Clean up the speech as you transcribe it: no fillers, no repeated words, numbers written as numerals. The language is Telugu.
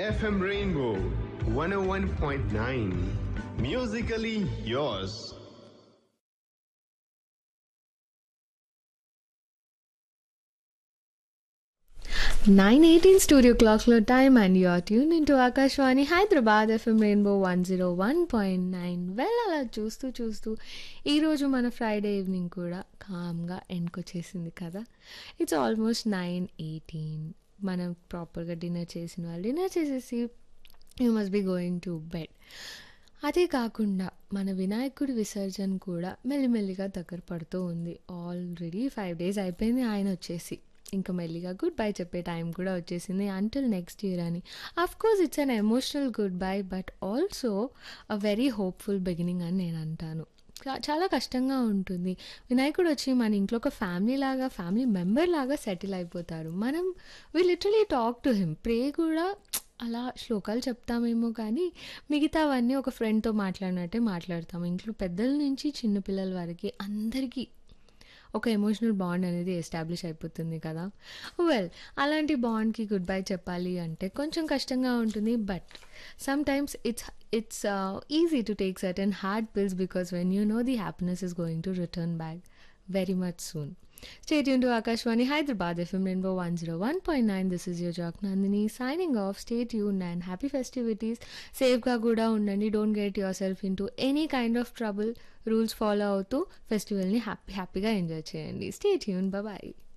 FM Rainbow 101.9. Musically yours. 9:18 studio క్లాక్లో time and you are tune into Akashvani Hyderabad FM rainbow 101.9. Well అలా చూస్తూ చూస్తూ ఈరోజు మన ఫ్రైడే ఈవినింగ్ కూడా కామ్గా ఎండ్కి వచ్చేసింది కదా. It's almost 9:18. మనం ప్రాపర్గా డిన్నర్ చేసిన వాళ్ళు డిన్నర్ చేసేసి you must be going to bed. అదే కాకుండా మన వినాయకుడి విసర్జన కూడా మెల్లిమెల్లిగా దగ్గర పడుతూ ఉంది. ఆల్రెడీ 5 days అయిపోయింది ఆయన వచ్చేసి. ఇంకా మెల్లిగా గుడ్ బై చెప్పే టైం కూడా వచ్చేసింది అంటిల్ నెక్స్ట్ ఇయర్ అని. Of course it's an emotional good bye but also a very hopeful beginning అని నేను అంటాను. చాలా కష్టంగా ఉంటుంది. వినాయకుడు వచ్చి మన ఇంట్లో ఒక ఫ్యామిలీ మెంబర్ లాగా సెటిల్ అయిపోతారు. మనం వి లిటరలీ టాక్ టు హిమ్. ప్రే కూడా అలా శ్లోకాలు చెప్తామేమో కానీ మిగతావన్నీ ఒక ఫ్రెండ్తో మాట్లాడినట్టే మాట్లాడతాము. ఇంట్లో పెద్దల నుంచి చిన్నపిల్లల వరకు అందరికీ ఒక ఎమోషనల్ బాండ్ అనేది ఎస్టాబ్లిష్ అయిపోతుంది కదా. వెల్ అలాంటి బాండ్కి గుడ్ బై చెప్పాలి అంటే కొంచెం కష్టంగా ఉంటుంది. But sometimes it's easy to take certain hard pills because when you know the happiness is going to return back very much soon. Stay tuned to Akashwani Hyderabad FM Rainbow 101.9. This is your Jock Nandini signing off. Stay tuned and happy festivities. Safe ga kuda undandi. Don't get yourself into any kind of trouble. Rules follow అవుతూ ఫెస్టివల్ని హ్యాపీగా ఎంజాయ్ చేయండి. Stay tuned. Bye bye.